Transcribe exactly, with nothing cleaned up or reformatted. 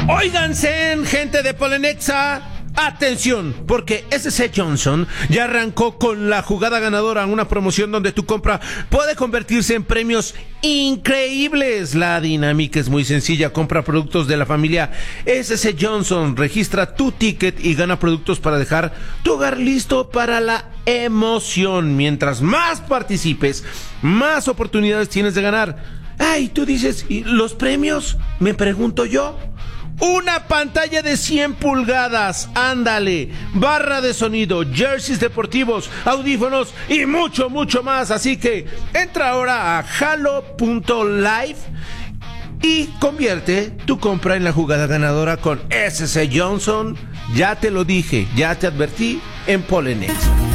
Óiganse, gente de Polenexa, atención, porque S C Johnson ya arrancó con la jugada ganadora, una promoción donde tu compra puede convertirse en premios increíbles. La dinámica es muy sencilla: compra productos de la familia S C Johnson, registra tu ticket y gana productos para dejar tu hogar listo para la emoción. Mientras más participes, más oportunidades tienes de ganar. Ay, tú dices, ¿y los premios? Me pregunto yo. Una pantalla de cien pulgadas, ándale, barra de sonido, jerseys deportivos, audífonos y mucho, mucho más. Así que entra ahora a halo punto live y convierte tu compra en la jugada ganadora con S C Johnson. Ya te lo dije, ya te advertí, en Polenexa.